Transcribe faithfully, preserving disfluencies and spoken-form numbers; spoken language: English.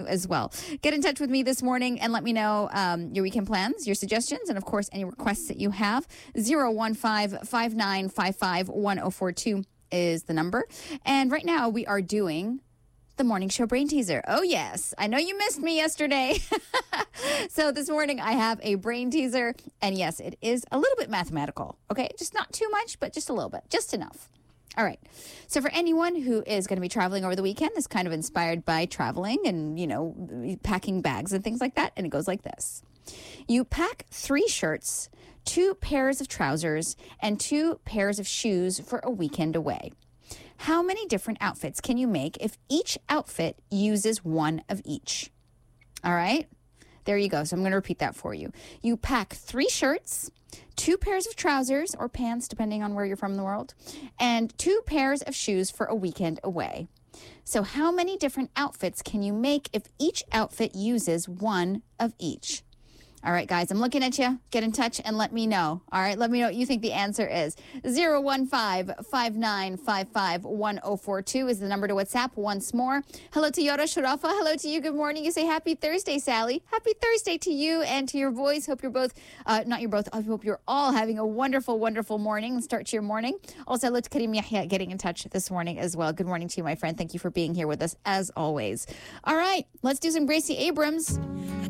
as well. Get in touch with me this morning and let me know um, your weekend plans, your suggestions, and of course, any requests that you have. zero one five, five nine five five, one zero four two is the number. And right now we are doing the morning show brain teaser. Oh, yes. I know you missed me yesterday. So this morning I have a brain teaser. And yes, it is a little bit mathematical. Okay. Just not too much, but just a little bit. Just enough. All right. So for anyone who is going to be traveling over the weekend, this is kind of inspired by traveling and, you know, packing bags and things like that. And it goes like this. You pack three shirts, two pairs of trousers, and two pairs of shoes for a weekend away. How many different outfits can you make if each outfit uses one of each? All right. There you go. So I'm going to repeat that for you. You pack three shirts, two pairs of trousers or pants, depending on where you're from in the world, and two pairs of shoes for a weekend away. So how many different outfits can you make if each outfit uses one of each? All right, guys, I'm looking at you. Get in touch and let me know. All right, let me know what you think the answer is. zero one five, five nine five five, one zero four two is the number to WhatsApp once more. Hello to Yora Sharafa. Hello to you. Good morning. You say happy Thursday, Sally. Happy Thursday to you and to your boys. Hope you're both, uh, not you're both, I hope you're all having a wonderful, wonderful morning and start to your morning. Also, hello to Karim Yahya getting in touch this morning as well. Good morning to you, my friend. Thank you for being here with us as always. All right, let's do some Gracie Abrams.